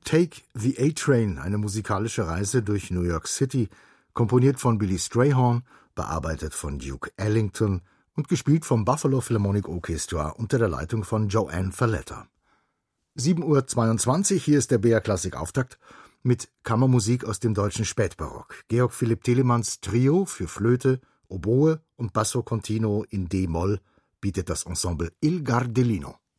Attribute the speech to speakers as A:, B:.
A: Take the A-Train, eine musikalische Reise durch New York City, komponiert von Billy Strayhorn, bearbeitet von Duke Ellington und gespielt vom Buffalo Philharmonic Orchestra unter der Leitung von Joanne Falletta. 7:22 Uhr, hier ist der BR Klassik Auftakt mit Kammermusik aus dem deutschen Spätbarock. Georg Philipp Telemanns Trio für Flöte, Oboe und Basso Continuo in D-Moll bietet das Ensemble Il Gardellino.